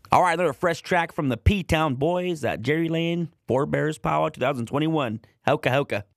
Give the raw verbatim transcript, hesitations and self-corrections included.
All right, another fresh track from the P-Town Boys at Jerry Lane, Four Bears Power, twenty twenty-one. Hoka Hoka.